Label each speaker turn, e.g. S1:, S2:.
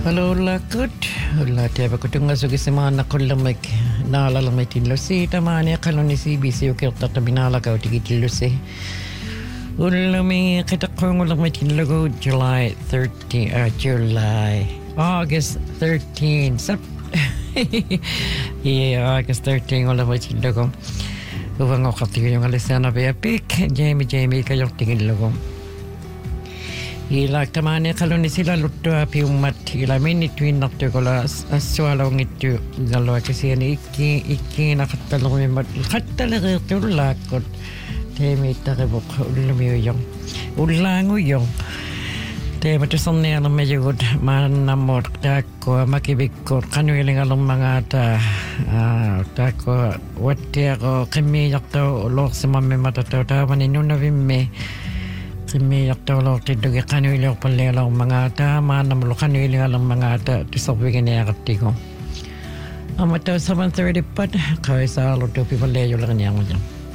S1: Alola good. Ulla tiedä kun tunga se maana kollamik naalalla me tillusi tämän ja kaloni CBC kertaa minä alkautin tillusi. Ulla me katakongulla me tillugu August 13. Yeah, August 13 ulla me tillugu. Uvango khati yung alisana be pik Jamie ka yung tillugu. Ila tamane kaloni sila luttua piummat ila minituin nattukola assualongittu galloa kesiani ikki nakattalumimmat kattalegertullaakut teemiittarivuk ullumiyong ullaanguyong teematusarniarnerma yugut maannammut taakkoa makivikkuut qanuilingalummangaata taakkoa wattiaqo qimmiijartau uloorsimammimatatau taavani nunavimmi Kimi yaktawlo tiddugi qanuili uqpalliala ummangaata maannamulu qanuiliala ummangaata tisarviginiaqattiko Amata 7:30 pat qaisaalu tupivalleeyulaqniarmuja